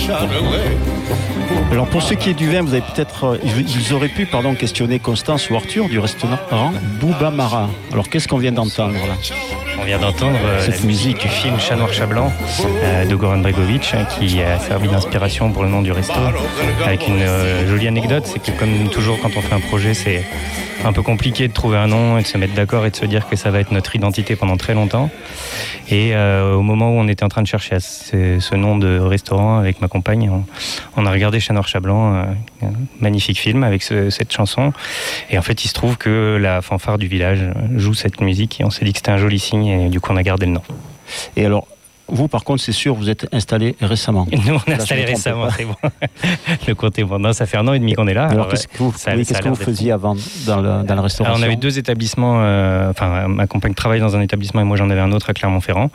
Alors pour ce qui est du vin, vous avez peut-être, ils auraient pu questionner Constance ou Arthur du restaurant Bouba Mara. Alors qu'est-ce qu'on vient d'entendre là ? On vient d'entendre cette musique du film Chat Noir Chat Blanc de Goran Bregovic, qui a servi d'inspiration pour le nom du resto. Avec une jolie anecdote, c'est que comme toujours quand on fait un projet, c'est un peu compliqué de trouver un nom et de se mettre d'accord et de se dire que ça va être notre identité pendant très longtemps. Et au moment où on était en train de chercher ce nom de restaurant avec ma compagne, on a regardé Chat Noir Chat Blanc, un magnifique film avec cette chanson. Et en fait, il se trouve que la fanfare du village joue cette musique et on s'est dit que c'était un joli signe et du coup on a gardé le nom. Et alors, vous, par contre, c'est sûr, vous êtes installé récemment. Nous, on est installé récemment, c'est bon. Le compte est bon. Non, ça fait 1 an et demi qu'on est là. Alors qu'est-ce que vous faisiez avant dans la restauration ? Alors, on avait 2 établissements. Ma compagne travaille dans un établissement et moi, j'en avais un autre à Clermont-Ferrand.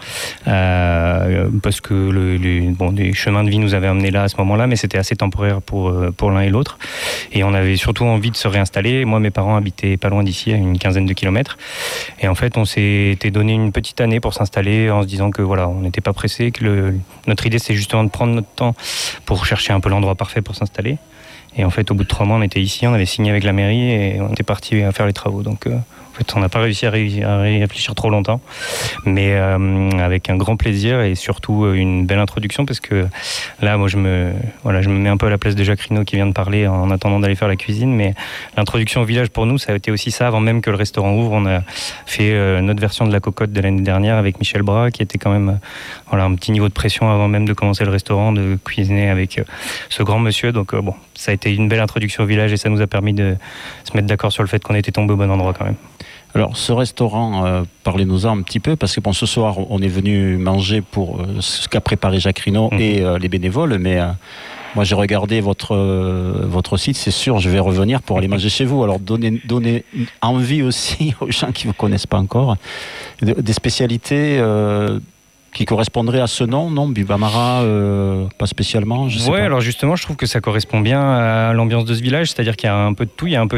Parce que les chemins de vie nous avaient amenés là à ce moment-là, mais c'était assez temporaire pour l'un et l'autre. Et on avait surtout envie de se réinstaller. Moi, mes parents habitaient pas loin d'ici, à une 15aine de kilomètres. Et en fait, on s'était donné une petite année pour s'installer en se disant que voilà, on n'était pas pressé, que notre idée c'est justement de prendre notre temps pour chercher un peu l'endroit parfait pour s'installer. Et en fait, au bout de 3 mois, on était ici, on avait signé avec la mairie et on était parti à faire les travaux. Donc, en fait, on n'a pas réussi à réfléchir trop longtemps, mais avec un grand plaisir et surtout une belle introduction parce que là, moi, je me mets un peu à la place de Jacques Rinaud qui vient de parler en attendant d'aller faire la cuisine. Mais l'introduction au village pour nous, ça a été aussi ça. Avant même que le restaurant ouvre, on a fait notre version de la cocotte de l'année dernière avec Michel Bras, qui était quand même un petit niveau de pression avant même de commencer le restaurant, de cuisiner avec ce grand monsieur. Donc ça a été une belle introduction au village et ça nous a permis de se mettre d'accord sur le fait qu'on était tombé au bon endroit quand même. Alors, ce restaurant, parlez-nous-en un petit peu, parce que ce soir, on est venu manger pour ce qu'a préparé Jacques Rinaud et les bénévoles, mais moi, j'ai regardé votre site, c'est sûr, je vais revenir pour aller manger chez vous. Alors, donnez envie aussi aux gens qui ne vous connaissent pas encore, des spécialités qui correspondrait à ce nom, non ? Bouba Mara, pas spécialement, je sais pas. Alors justement, je trouve que ça correspond bien à l'ambiance de ce village, c'est-à-dire qu'il y a un peu de tout, il y a un peu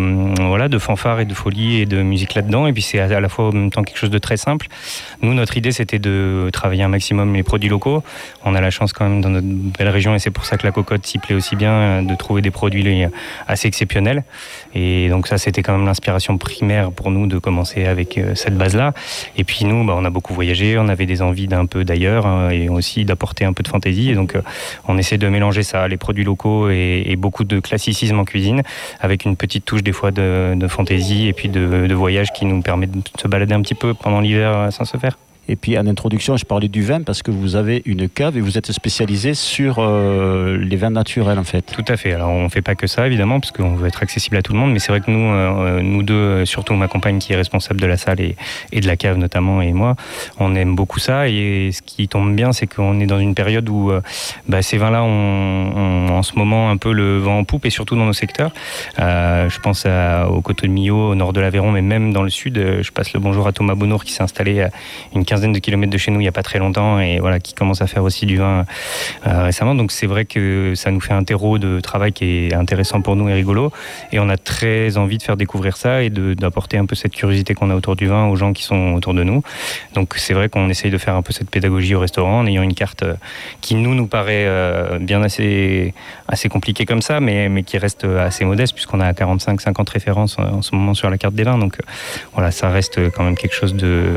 de fanfare et de folie et de musique là-dedans, et puis c'est à la fois en même temps quelque chose de très simple. Nous, notre idée, c'était de travailler un maximum les produits locaux. On a la chance quand même dans notre belle région, et c'est pour ça que la cocotte s'y plaît aussi bien, de trouver des produits assez exceptionnels. Et donc ça, c'était quand même l'inspiration primaire pour nous de commencer avec cette base-là. Et puis nous, on a beaucoup voyagé, on avait des envies d'un peu d'ailleurs et aussi d'apporter un peu de fantaisie. Et donc, on essaie de mélanger ça, les produits locaux et beaucoup de classicisme en cuisine, avec une petite touche des fois de fantaisie et puis de voyage qui nous permet de se balader un petit peu pendant l'hiver sans se faire. Et puis en introduction, je parlais du vin parce que vous avez une cave et vous êtes spécialisé sur les vins naturels en fait. Tout à fait. Alors on ne fait pas que ça évidemment parce qu'on veut être accessible à tout le monde, mais c'est vrai que nous deux, surtout ma compagne qui est responsable de la salle et de la cave notamment et moi, on aime beaucoup ça. Et ce qui tombe bien, c'est qu'on est dans une période où ces vins-là ont en ce moment un peu le vent en poupe et surtout dans nos secteurs. Je pense au Coteau de Millau, au nord de l'Aveyron, mais même dans le sud. Je passe le bonjour à Thomas Bonnour qui s'est installé à une 15 de kilomètres de chez nous il n'y a pas très longtemps et voilà, qui commence à faire aussi du vin récemment. Donc c'est vrai que ça nous fait un terreau de travail qui est intéressant pour nous et rigolo. Et on a très envie de faire découvrir ça et d'apporter un peu cette curiosité qu'on a autour du vin aux gens qui sont autour de nous. Donc c'est vrai qu'on essaye de faire un peu cette pédagogie au restaurant en ayant une carte qui nous paraît bien assez compliquée comme ça, mais qui reste assez modeste puisqu'on a 45-50 références en ce moment sur la carte des vins. Donc voilà, ça reste quand même quelque chose